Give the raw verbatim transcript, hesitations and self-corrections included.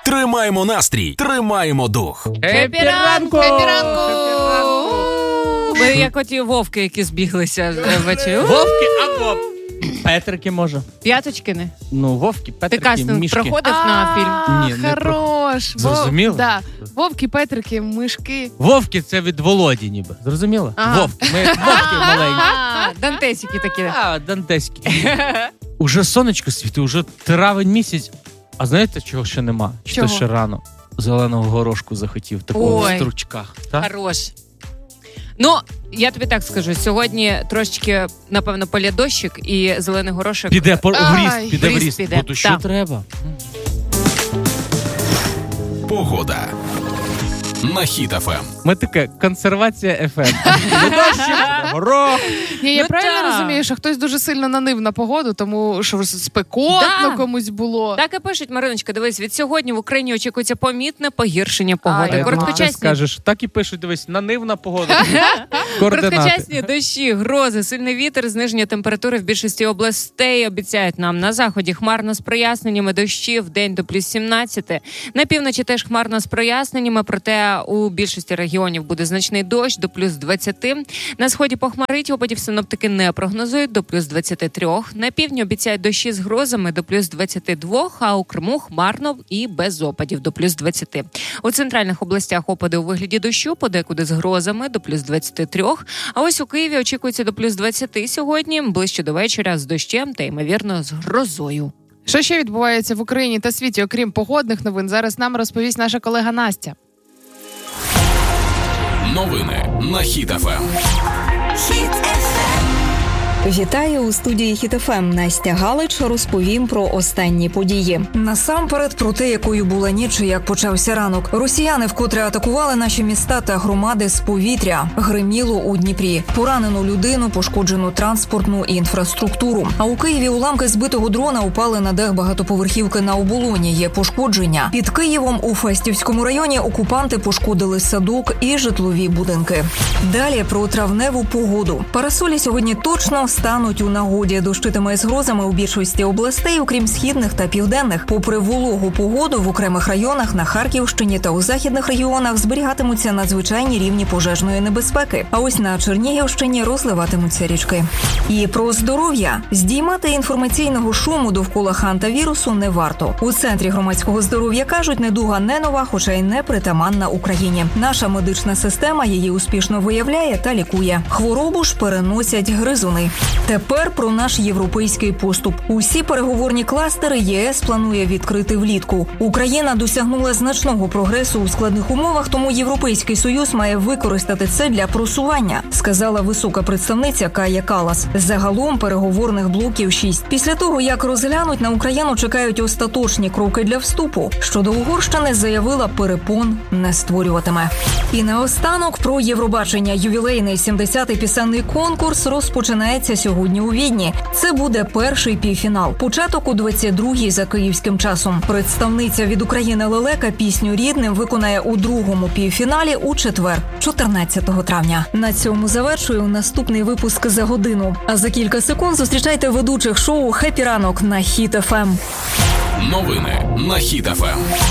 Тримаємо настрій, тримаємо дух. Хеппі ранку! Хеппі ранку! Ми як оті вовки, які збіглися ввечері. Вовки або Петрики, може. П'яточкини. Ну, вовки, Ти Петрики, кастинг мішки. проходив на фільм? Ні, не про- Хорош. Вов- Зрозуміло? Да. Вовки, Петрики, мишки. Вовки це від Володі ніби. Зрозуміло? Ага. Вовки. Ми вовки маленькі. А, дантесики такі. А, дантеські. Уже сонечко світить, уже травень місяць. А знаєте, чого ще нема? Чи Чого? то ще рано? Зеленого горошку захотів, такого Ой. в стручках. Так? Хорош. Ну, я тобі так скажу, сьогодні трошечки, напевно, полє дощик і зелений горошок. Піде по- в Ай. ріст, піде В в ріст ріст. піде. Бо то що Так. треба? Погода. На Хіт еф ем. Ми таке, консервація еф ем. Не дощик, не горох. Ні, я Ну, правильно так. розумію, що хтось дуже сильно нанив на погоду, тому що спекотно Да. комусь було. Так і пишуть, Мариночка, дивись, від сьогодні в Україні очікується помітне погіршення А, погоди. я Ти Короткочасні скажеш, так і пишуть, дивись, нанив на погоду. Координати. Короткочасні дощі, грози, сильний вітер, зниження температури в більшості областей обіцяють нам. На заході хмарно з проясненнями, дощі в день до плюс сімнадцять. На півночі теж хмарно з проясненнями, проте у більшості регіонів буде значний дощ до плюс двадцять. На сході похмарить, опадів синоптики не прогнозують до плюс двадцять три. На півдні обіцяють дощі з грозами до плюс двадцять два, а у Криму хмарно і без опадів до плюс двадцять. У центральних областях опади у вигляді дощу, подекуди з грозами до плюс двадцять три. А ось у Києві очікується до плюс двадцять сьогодні, ближче до вечора з дощем та, ймовірно, з грозою. Що ще відбувається в Україні та світі, окрім погодних новин, зараз нам розповість наша колега Настя. Новини на Хіт еф ем. Вітаю у студії Хіт еф ем. Настя Галич розповім про останні події. Насамперед про те, якою була ніч і як почався ранок. Росіяни вкотре атакували наші міста та громади з повітря. Гриміло у Дніпрі. Поранену людину, пошкоджену транспортну інфраструктуру. А у Києві уламки збитого дрона упали на дах багатоповерхівки на Оболоні. Є пошкодження. Під Києвом у Фастівському районі окупанти пошкодили садок і житлові будинки. Далі про травневу погоду. Парасолі сьогодні точно стануть у нагоді. Дощитиме з грозами у більшості областей, окрім східних та південних. Попри вологу погоду, в окремих районах на Харківщині та у західних регіонах зберігатимуться надзвичайні рівні пожежної небезпеки. А ось на Чернігівщині розливатимуться річки. І про здоров'я. Здіймати інформаційного шуму довкола хантавірусу не варто. У Центрі громадського здоров'я кажуть, недуга не нова, хоча й не притаманна Україні. Наша медична система її успішно виявляє та лікує. Хворобу ж переносять гризуни. Тепер про наш європейський поступ. Усі переговорні кластери ЄС планує відкрити влітку. Україна досягнула значного прогресу у складних умовах, тому Європейський Союз має використати це для просування, сказала висока представниця Кая Калас. Загалом переговорних блоків шість. Після того, як розглянуть, на Україну чекають остаточні кроки для вступу. Щодо Угорщини заявила, перепон не створюватиме. І наостанок про Євробачення. Ювілейний сімдесятий пісенний конкурс розпочинається сьогодні у Відні. Це буде перший півфінал. Початок у двадцять другій за київським часом. Представниця від України Лелека пісню «Рідним» виконає у другому півфіналі у четвер, чотирнадцятого травня. На цьому завершую наступний випуск за годину. А за кілька секунд зустрічайте ведучих шоу «Хеппі ранок» на Хіт еф ем. Новини на Хіт еф ем.